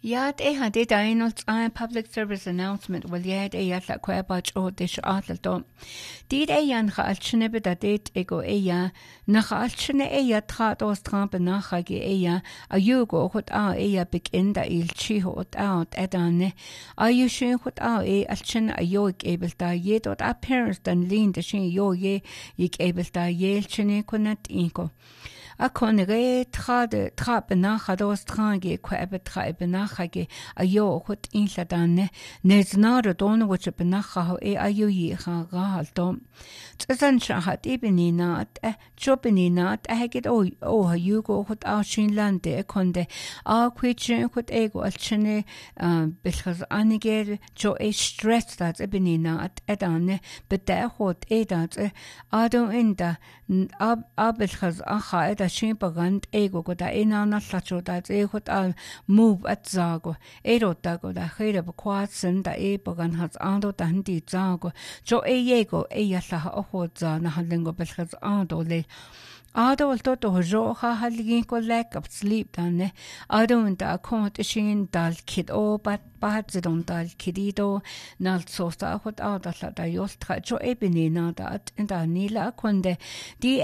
Yad had Dinals public service announcement will yad la quebach o dish atlalto. Did yancha alchinebe da date ego nacha alchine trat os tramp nachagi a yugo hot begin da il chiho out edane. Shin hot alchin a yoik able da yet parents dan lean the shin yik able da yel chine kunat inko. A conre trap nachados trangi quebe tribe nachagi a hut inladane, nez nara don which a benacha a yi haltom. Tzansha hat ebony not a chopini not a hagit a yugo hut ashin lande conde a quichin hut ego alchine because anigere jo a stress that's ebony not edane, but there hot edat ado inda abelchas acha da shimpagant ego go da inana sacho da hot al move at zago ero dago da here bequatsen da pagan has ando da hindi zago jo yego yasaha ohodza na halingo belchas ando le Ado toto joha halgin ko lack of sleep dane. Ado da akont shin dal kid o but zidon dal kidido nal sosta hot ada la da yostra jo ebini na da da nila konde di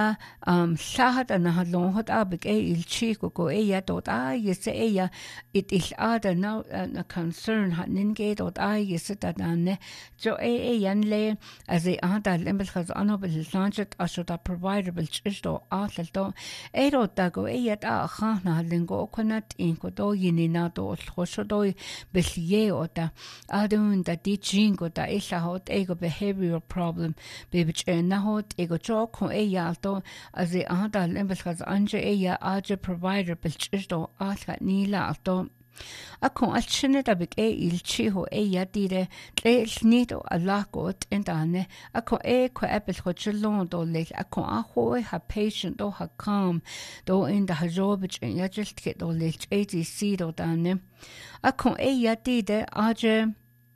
sahat na halon hot abik il chico go dot yes it is ada now a concern hat ninge dot yes da dane jo yan le as ada lembel has anobel lanchet ashoda providable do atlto ero dago a khana lingo konat inko do yinina do khoshodo belie ota adun da dijingo da isha hot ego behavioral problem bebich na hot ego joko alto as ada lembelkhaz anje aje provider belchisto atla nila alto Akon alchine da big il chiho dire nido alagot endane akon ko apple hochelon do le akon aho ha patient do ha calm do in the hajobich in ya just get do le ATC do dane akon dire aje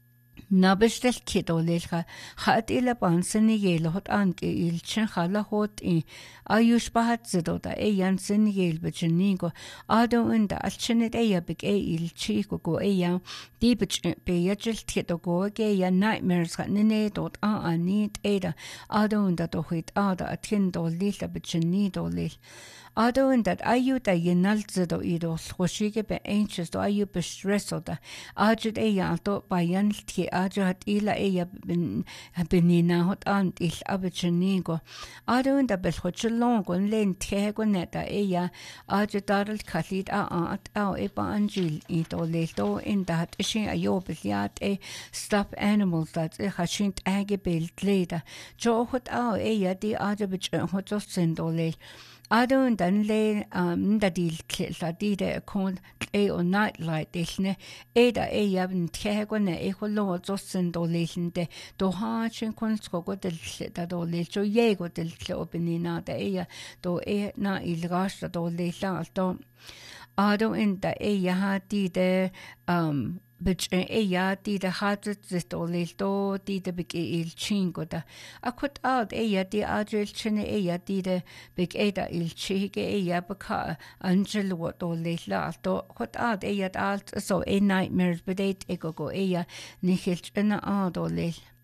Nabestel kido lecha hat ila bansene yele hot anke il chen khala hot ayush bahat zido da yansen yel bechenigo ado unda alchene big il chiko go di bech be yajel kido go nightmares nene dot need ada ado unda do hit ada atin do lila bechenido le Ado in that ayu da yenalzido ido swoshige be anxious do ayu be stressoda ajit alto bayan ti ajat ila benina hot ant il abechenigo ado in da belchochelon gon len tego neta ajit daral khalid at anjil ito leto in that ishin ayo beliat stuffed animals that hashint age belt later jo hot di ajabich hot sendole Adon dan le da dil la dide kon o nightlight dilne da yabn tegone holo zossen do lende do hachen kon skogo del da do le jo yego del openina da do na il rasta do le alto Ado in da ha dide Bich di the hatet zito lilto di the big il chingo da. Akut out di agil chine di the big il chige baka angel what all lila to hot out alt so nightmares bedate ego go nihil china out all lil.